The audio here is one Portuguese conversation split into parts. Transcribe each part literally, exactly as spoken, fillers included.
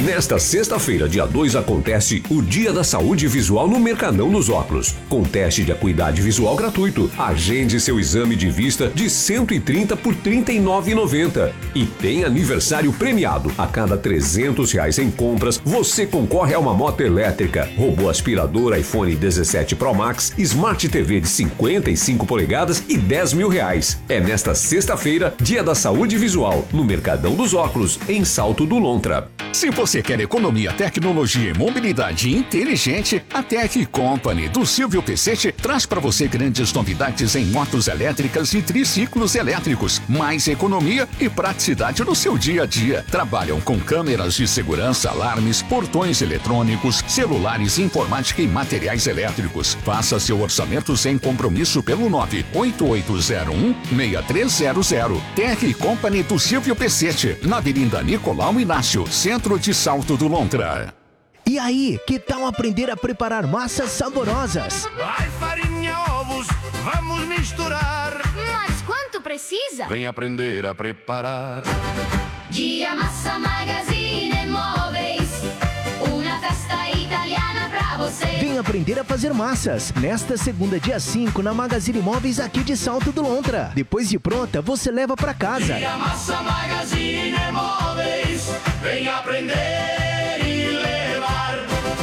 Nesta sexta-feira, dia dois, acontece o Dia da Saúde Visual no Mercadão dos Óculos, com teste de acuidade visual gratuito. Agende seu exame de vista de cento e trinta por trinta e nove reais e noventa centavos. E tem aniversário premiado. A cada trezentos reais em compras, você concorre a uma moto elétrica, robô aspirador iPhone dezessete Pro Max, Smart T V de cinquenta e cinco polegadas e dez mil reais. É nesta sexta-feira, Dia da Saúde Visual, no Mercadão dos Óculos, em Salto do Lontra. Se você quer economia, tecnologia e mobilidade inteligente, a Tech Company do Silvio Pecete traz para você grandes novidades em motos elétricas e triciclos elétricos. Mais economia e praticidade no seu dia a dia. Trabalham com câmeras de segurança, alarmes, portões eletrônicos, celulares, informática e materiais elétricos. Faça seu orçamento sem compromisso pelo nove oito oito zero um seis três zero zero. Tech Company do Silvio Pecete, na Avenida Nicolau Inácio, centro de Salto do Lontra. E aí, que tal aprender a preparar massas saborosas? Vai farinha, ovos, vamos misturar. Mas quanto precisa? Vem aprender a preparar. Dia Massa Magazine Móveis, uma festa italiana pra você. Vem aprender a fazer massas. Nesta segunda, dia cinco, na Magazine Móveis aqui de Salto do Lontra. Depois de pronta, você leva pra casa. Dia Massa Magazine Móveis, vem aprender e levar.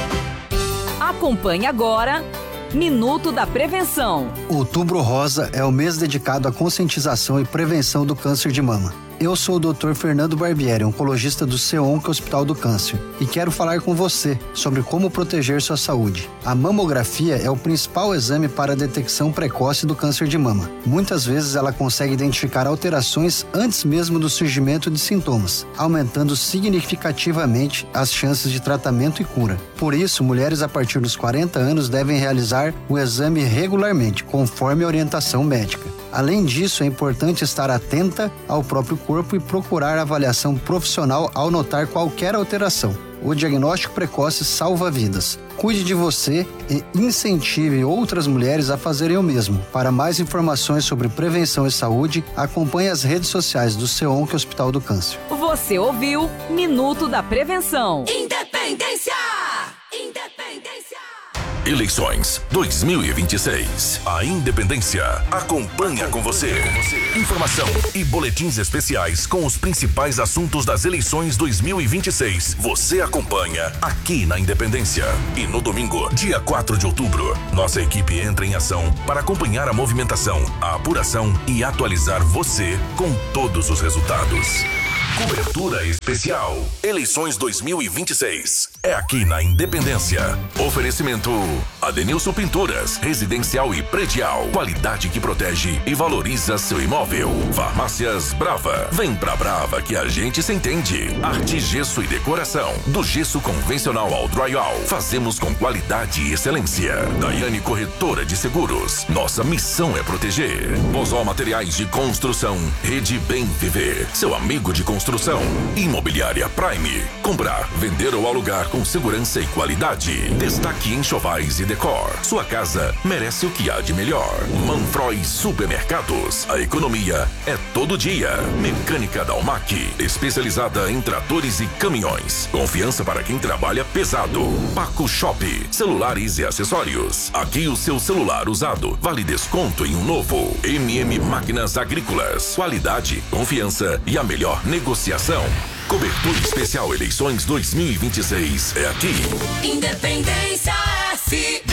Acompanhe agora Minuto da Prevenção. Outubro Rosa é o mês dedicado à conscientização e prevenção do câncer de mama. Eu sou o doutor Fernando Barbieri, oncologista do CEONC Hospital do Câncer, e quero falar com você sobre como proteger sua saúde. A mamografia é o principal exame para a detecção precoce do câncer de mama. Muitas vezes ela consegue identificar alterações antes mesmo do surgimento de sintomas, aumentando significativamente as chances de tratamento e cura. Por isso, mulheres a partir dos quarenta anos devem realizar o exame regularmente, conforme a orientação médica. Além disso, é importante estar atenta ao próprio corpo e procurar avaliação profissional ao notar qualquer alteração. O diagnóstico precoce salva vidas. Cuide de você e incentive outras mulheres a fazerem o mesmo. Para mais informações sobre prevenção e saúde, acompanhe as redes sociais do CEONC Hospital do Câncer. Você ouviu Minuto da Prevenção. Independência! Independência! Eleições dois mil e vinte e seis. A Independência acompanha com você. Informação e boletins especiais com os principais assuntos das eleições dois mil e vinte e seis. Você acompanha aqui na Independência. E no domingo, dia quatro de outubro, nossa equipe entra em ação para acompanhar a movimentação, a apuração e atualizar você com todos os resultados. Cobertura especial. Eleições dois mil e vinte e seis. É aqui na Independência. Oferecimento Adenilson Pinturas, residencial e predial. Qualidade que protege e valoriza seu imóvel. Farmácias Brava. Vem pra Brava que a gente se entende. Arte, gesso e decoração. Do gesso convencional ao drywall. Fazemos com qualidade e excelência. Daiane Corretora de Seguros. Nossa missão é proteger. Bozó Materiais de Construção. Rede Bem Viver. Seu amigo de construção. Imobiliária Prime. Comprar, vender ou alugar com segurança e qualidade. Destaque em enxovais e decor. Sua casa merece o que há de melhor. Manfroy Supermercados. A economia é todo dia. Mecânica Dalmac. Especializada em tratores e caminhões. Confiança para quem trabalha pesado. Paco Shop. Celulares e acessórios. Aqui o seu celular usado vale desconto em um novo. M M Máquinas Agrícolas. Qualidade, confiança e a melhor negociação. Cobertura especial Eleições dois mil e vinte e seis é aqui. Independência F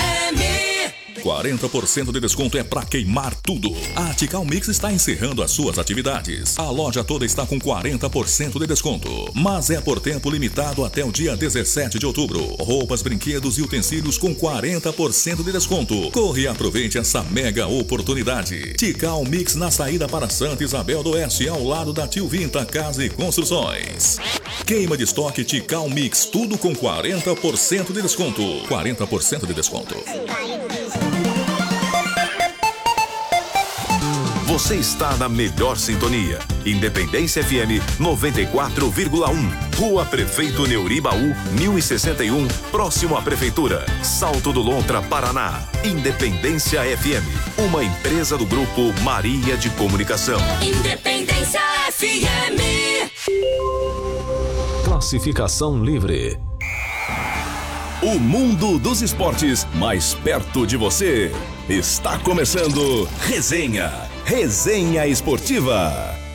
M. quarenta por cento de desconto é pra queimar tudo. A Tical Mix está encerrando as suas atividades. A loja toda está com quarenta por cento de desconto, mas é por tempo limitado até o dia dezessete de outubro. Roupas, brinquedos e utensílios com quarenta por cento de desconto. Corre e aproveite essa mega oportunidade. Tical Mix na saída para Santa Isabel do Oeste, ao lado da Tio Vinta Casa e Construções. Queima de estoque Tical Mix, tudo com quarenta por cento de desconto. quarenta por cento de desconto. Você está na melhor sintonia. Independência F M noventa e quatro vírgula um. Rua Prefeito Neuribaú, mil e sessenta e um, próximo à Prefeitura. Salto do Lontra, Paraná. Independência F M, uma empresa do Grupo Maria de Comunicação. Independência F M. Classificação livre. O mundo dos esportes mais perto de você. Está começando Resenha. Resenha Esportiva.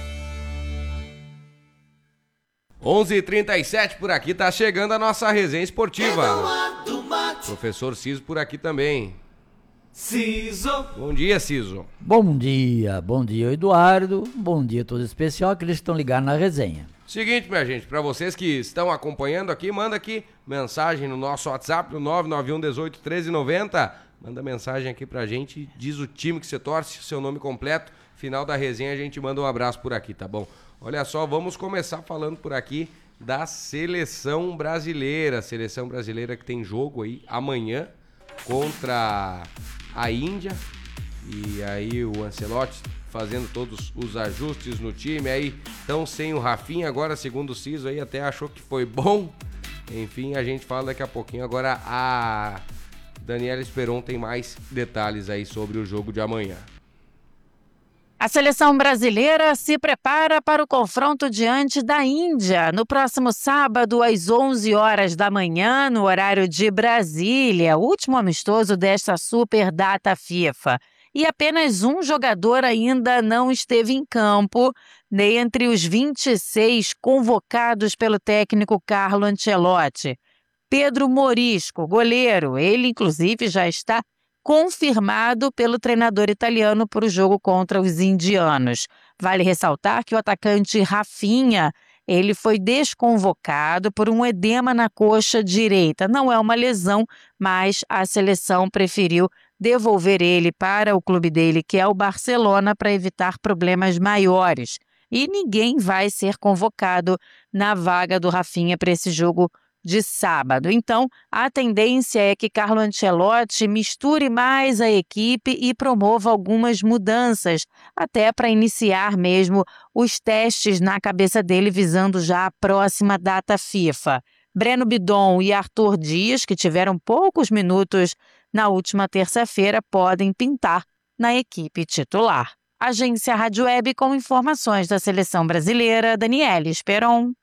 onze e trinta e sete por aqui, tá chegando a nossa resenha esportiva. Professor Ciso por aqui também. Ciso. Bom dia, Ciso. Bom dia, bom dia, Eduardo. Bom dia todo especial, que eles estão ligados na resenha. Seguinte, minha gente, para vocês que estão acompanhando aqui, manda aqui mensagem no nosso WhatsApp, no nove nove um, dezoito, treze, noventa. Manda mensagem aqui pra gente, diz o time que você torce, seu nome completo. Final da resenha a gente manda um abraço por aqui, tá bom? Olha só, vamos começar falando por aqui da seleção brasileira. Seleção brasileira que tem jogo aí amanhã contra a Índia. E aí o Ancelotti fazendo todos os ajustes no time. Aí estão sem o Rafinha agora, segundo o Ciso, aí até achou que foi bom. Enfim, a gente fala daqui a pouquinho. Agora a Daniela Esperon tem mais detalhes aí sobre o jogo de amanhã. A seleção brasileira se prepara para o confronto diante da Índia no próximo sábado às onze horas da manhã, no horário de Brasília, o último amistoso desta super data FIFA. E apenas um jogador ainda não esteve em campo, nem entre os vinte e seis convocados pelo técnico Carlo Ancelotti. Pedro Morisco, goleiro, ele inclusive já está confirmado pelo treinador italiano para o jogo contra os indianos. Vale ressaltar que o atacante Rafinha, ele foi desconvocado por um edema na coxa direita. Não é uma lesão, mas a seleção preferiu devolver ele para o clube dele, que é o Barcelona, para evitar problemas maiores. E ninguém vai ser convocado na vaga do Rafinha para esse jogo de sábado. Então, a tendência é que Carlo Ancelotti misture mais a equipe e promova algumas mudanças, até para iniciar mesmo os testes na cabeça dele, visando já a próxima data FIFA. Breno Bidon e Arthur Dias, que tiveram poucos minutos na última terça-feira, podem pintar na equipe titular. Agência Rádio Web com informações da seleção brasileira, Daniela Esperon.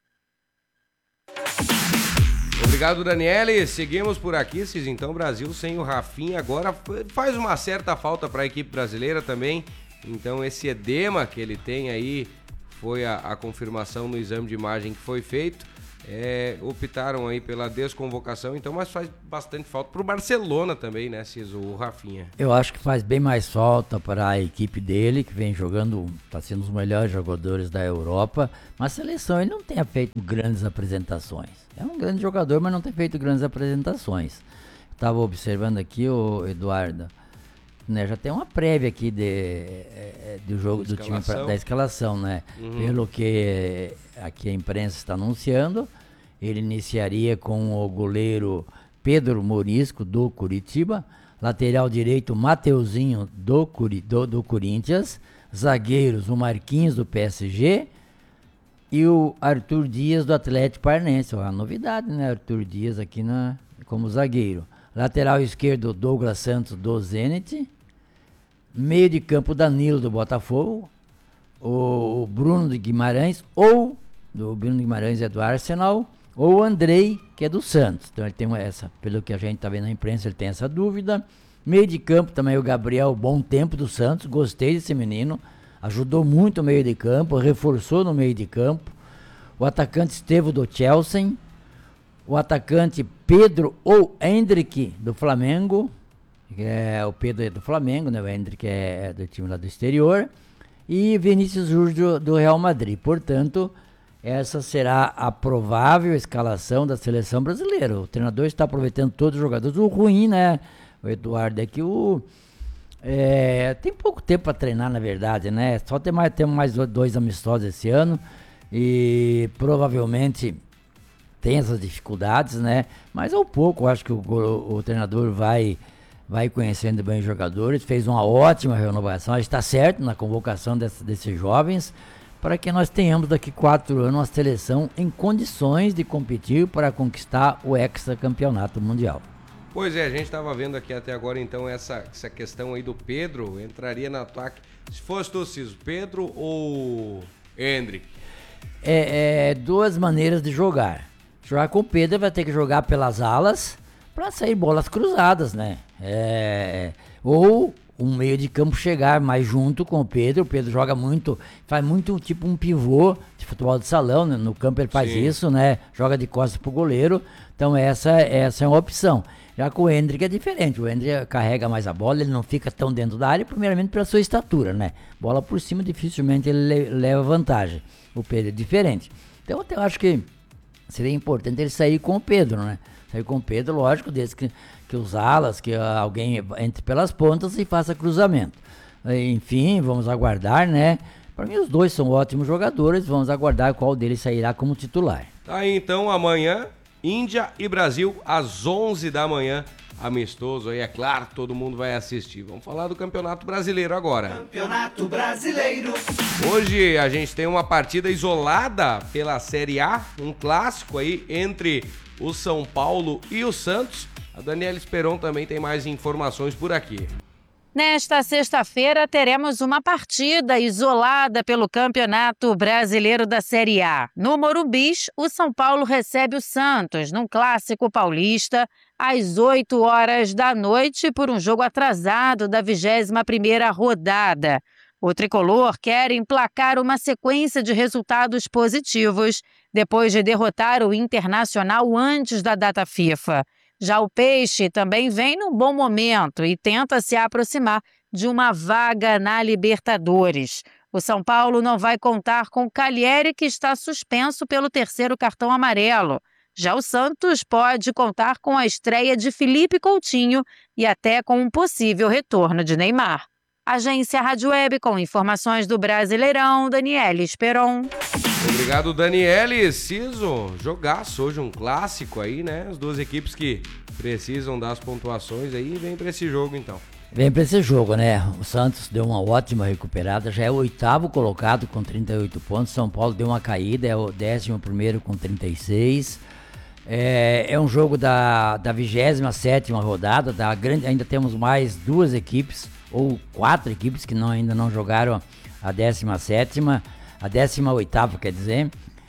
Obrigado, Daniele. Seguimos por aqui, Cis. Então, Brasil sem o Rafinha agora faz uma certa falta para a equipe brasileira também. Então, esse edema que ele tem aí foi a, a confirmação no exame de imagem que foi feito. É, optaram aí pela desconvocação, então, mas faz bastante falta pro Barcelona também, né, Cis, o Rafinha. Eu acho que faz bem mais falta para a equipe dele, que vem jogando, tá sendo os melhores jogadores da Europa, mas a seleção ele não tem feito grandes apresentações. É um grande jogador, mas não tem feito grandes apresentações. Estava observando aqui, o Eduardo, né, já tem uma prévia aqui de, de, do jogo do time pra, da escalação, né? Uhum. Pelo que aqui a imprensa está anunciando, ele iniciaria com o goleiro Pedro Morisco do Curitiba, lateral direito Mateuzinho do, Curi, do, do Corinthians, zagueiros o Marquinhos do P S G e o Arthur Dias do Atlético Paranaense. Uma novidade, né? Arthur Dias aqui na, como zagueiro. Lateral esquerdo, Douglas Santos do Zenit. Meio de campo, Danilo do Botafogo. O Bruno de Guimarães, ou do Bruno de Guimarães é do Arsenal, ou o Andrei, que é do Santos. Então ele tem essa, pelo que a gente está vendo na imprensa, ele tem essa dúvida. Meio de campo também o Gabriel Bom Tempo do Santos. Gostei desse menino. Ajudou muito o meio de campo, reforçou no meio de campo. O atacante Estevão do Chelsea. O atacante Pedro ou Hendrick do Flamengo, que é o Pedro é do Flamengo, né? O Hendrick é do time lá do exterior, e Vinícius Júnior do Real Madrid. Portanto, essa será a provável escalação da seleção brasileira. O treinador está aproveitando todos os jogadores. O ruim, né, o Eduardo, é que o é, tem pouco tempo para treinar, na verdade, né? Só tem mais, temos mais dois amistosos esse ano e provavelmente tem essas dificuldades, né? Mas ao pouco, eu acho que o, o, o treinador vai, vai conhecendo bem os jogadores, fez uma ótima renovação, está certo na convocação desse, desses jovens, para que nós tenhamos daqui quatro anos uma seleção em condições de competir para conquistar o hexacampeonato mundial. Pois é, a gente estava vendo aqui até agora, então, essa, essa questão aí do Pedro, entraria no ataque, se fosse tu, Ciso, Pedro ou Hendrick? é, é duas maneiras de jogar. Jogar com o Pedro vai ter que jogar pelas alas para sair bolas cruzadas, né? É, ou um meio de campo chegar mais junto com o Pedro. O Pedro joga muito, faz muito tipo um pivô de futebol de salão, né? No campo ele faz Sim. isso, né? Joga de costas pro goleiro. Então essa, essa é uma opção. Já com o Hendrick é diferente, o Hendrick carrega mais a bola, ele não fica tão dentro da área, primeiramente pela sua estatura, né? Bola por cima, dificilmente ele leva vantagem. O Pedro é diferente. Então eu acho que seria importante ele sair com o Pedro, né? Sair com o Pedro, lógico, desde que, que os alas, que alguém entre pelas pontas e faça cruzamento. Enfim, vamos aguardar, né? Para mim os dois são ótimos jogadores, vamos aguardar qual deles sairá como titular. Tá aí então, amanhã, Índia e Brasil, às onze da manhã, amistoso aí, é claro, todo mundo vai assistir. Vamos falar do Campeonato Brasileiro agora. Campeonato Brasileiro. Hoje a gente tem uma partida isolada pela Série A, um clássico aí entre o São Paulo e o Santos. A Daniela Esperon também tem mais informações por aqui. Nesta sexta-feira, teremos uma partida isolada pelo Campeonato Brasileiro da Série A. No Morumbi, o São Paulo recebe o Santos, num clássico paulista, às oito horas da noite, por um jogo atrasado da vigésima primeira rodada. O tricolor quer emplacar uma sequência de resultados positivos, depois de derrotar o Internacional antes da data FIFA. Já o Peixe também vem num bom momento e tenta se aproximar de uma vaga na Libertadores. O São Paulo não vai contar com Calheri, que está suspenso pelo terceiro cartão amarelo. Já o Santos pode contar com a estreia de Felipe Coutinho e até com um possível retorno de Neymar. Agência Rádio Web com informações do Brasileirão, Daniele Esperon. Obrigado, Daniele. Ciso, jogaço hoje, um clássico aí, né? As duas equipes que precisam das pontuações aí, vem pra esse jogo então. Vem pra esse jogo, né? O Santos deu uma ótima recuperada, já é o oitavo colocado com trinta e oito pontos. São Paulo deu uma caída, é o décimo primeiro com trinta e seis. É, é um jogo da, da vigésima sétima rodada, da grande, ainda temos mais duas equipes, ou quatro equipes que não, ainda não jogaram a décima sétima, a décima oitava, quer dizer,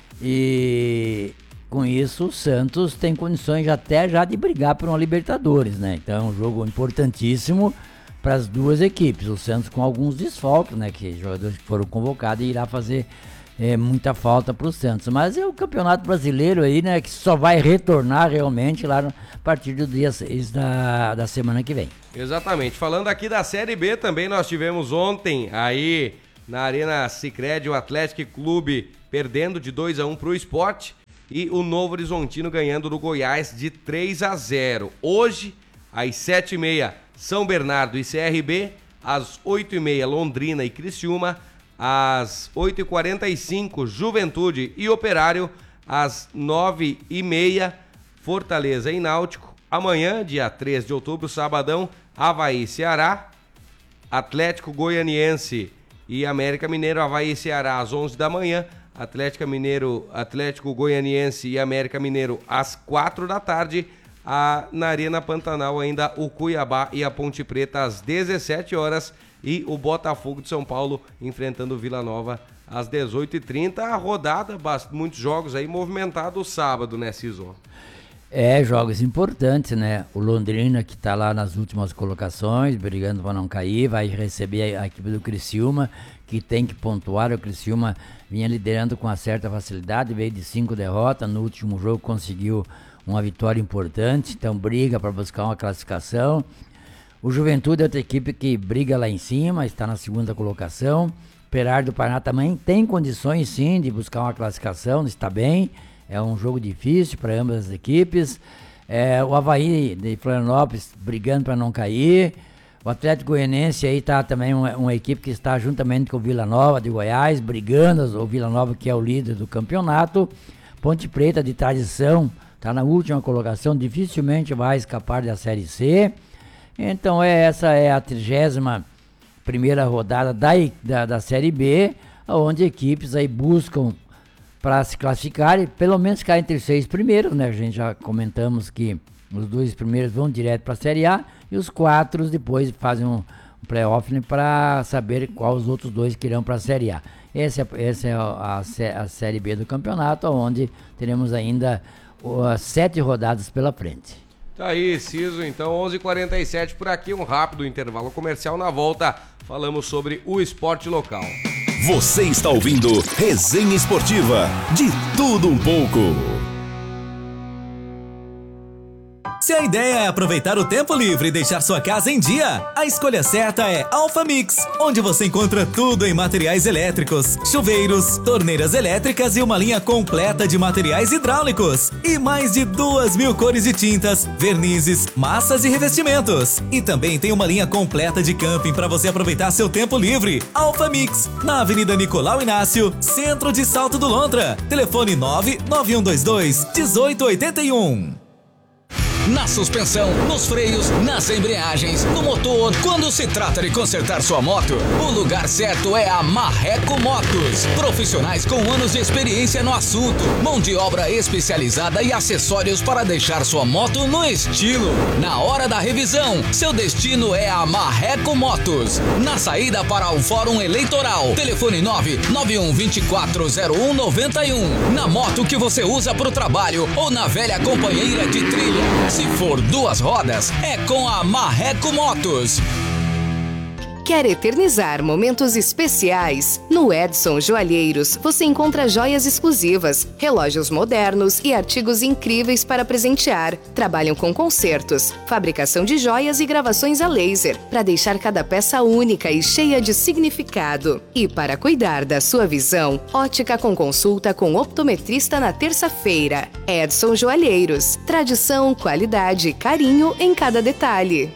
e com isso o Santos tem condições até já de brigar por uma Libertadores, né? Então é um jogo importantíssimo para as duas equipes. O Santos com alguns desfalques, né? Que jogadores que foram convocados e irá fazer é, muita falta para o Santos. Mas é o Campeonato Brasileiro aí, né? Que só vai retornar realmente lá no, a partir do dia seis da, da semana que vem. Exatamente. Falando aqui da Série B também, nós tivemos ontem aí na Arena Sicredi, o Atlético Clube perdendo de dois a um para o Sport e o Novo Horizontino ganhando do Goiás de três a zero. Hoje, às sete e meia, São Bernardo e C R B, às oito e meia, Londrina e Criciúma, às oito e quarenta e cinco, Juventude e Operário, às nove e meia, Fortaleza e Náutico. Amanhã, dia três de outubro, sabadão, Avaí e Ceará, Atlético Goianiense e América Mineiro. Avaí e Ceará às onze da manhã, Atlético Mineiro, Atlético Goianiense e América Mineiro às quatro da tarde, a, na Arena Pantanal ainda o Cuiabá e a Ponte Preta às dezessete horas e o Botafogo de São Paulo enfrentando o Vila Nova às dezoito e trinta. A rodada, muitos jogos aí movimentados sábado, né, Ciso? É, jogos importantes, né? O Londrina, que tá lá nas últimas colocações, brigando para não cair, vai receber a, a equipe do Criciúma, que tem que pontuar. O Criciúma vinha liderando com uma certa facilidade, veio de cinco derrotas, no último jogo conseguiu uma vitória importante, então briga para buscar uma classificação. O Juventude é outra equipe que briga lá em cima, está na segunda colocação. Operário do Paraná também tem condições sim de buscar uma classificação, está bem. É um jogo difícil para ambas as equipes. É, o Avaí de Florianópolis brigando para não cair. O Atlético Goianiense aí tá também uma, uma equipe que está juntamente com o Vila Nova de Goiás, brigando. O Vila Nova, que é o líder do campeonato. Ponte Preta, de tradição, está na última colocação, dificilmente vai escapar da Série C. Então é, essa é a trigésima primeira rodada da, da, da Série B, onde equipes aí buscam para se classificarem, pelo menos ficar entre os seis primeiros, né? A gente já comentamos que os dois primeiros vão direto para a Série A e os quatro depois fazem um, playoff para saber qual os outros dois que irão para a Série A. Essa é, essa é a, a, a Série B do campeonato, onde teremos ainda uh, sete rodadas pela frente. Tá aí, Ciso, então onze e quarenta e sete por aqui, um rápido intervalo comercial. Na volta, falamos sobre o esporte local. Você está ouvindo Resenha Esportiva, de tudo um pouco. Se a ideia é aproveitar o tempo livre e deixar sua casa em dia, a escolha certa é Alpha Mix, onde você encontra tudo em materiais elétricos, chuveiros, torneiras elétricas e uma linha completa de materiais hidráulicos. E mais de duas mil cores de tintas, vernizes, massas e revestimentos. E também tem uma linha completa de camping para você aproveitar seu tempo livre. Alpha Mix, na Avenida Nicolau Inácio, centro de Salto do Lontra. Telefone nove nove um dois dois, um oito oito um. Na suspensão, nos freios, nas embreagens, no motor. Quando se trata de consertar sua moto, o lugar certo é a Marreco Motos. Profissionais com anos de experiência no assunto, mão de obra especializada e acessórios para deixar sua moto no estilo. Na hora da revisão, seu destino é a Marreco Motos. Na saída para o Fórum Eleitoral, telefone nove nove um dois quatro zero um nove um. Na moto que você usa para o trabalho ou na velha companheira de trilha. Se for duas rodas, é com a Marreco Motos. Quer eternizar momentos especiais? No Edson Joalheiros você encontra joias exclusivas, relógios modernos e artigos incríveis para presentear. Trabalham com concertos, fabricação de joias e gravações a laser, para deixar cada peça única e cheia de significado. E para cuidar da sua visão, ótica com consulta com optometrista na terça-feira. Edson Joalheiros. Tradição, qualidade e carinho em cada detalhe.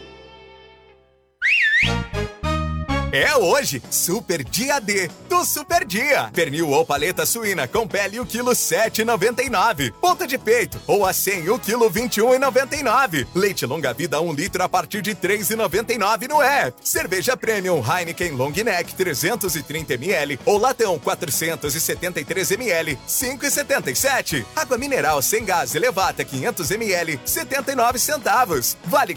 É hoje, Super Dia D do Super Dia. Pernil ou paleta suína com pele o quilo sete reais e noventa e nove centavos. Ponta de peito ou a cem o quilo vinte e um reais e noventa e nove centavos. Leite longa vida um litro a partir de três reais e noventa e nove centavos no app. Cerveja Premium Heineken Long Neck trezentos e trinta mililitros ou latão quatrocentos e setenta e três mililitros, cinco reais e setenta e sete centavos. Água mineral sem gás Elevata quinhentos mililitros, setenta e nove centavos. Vale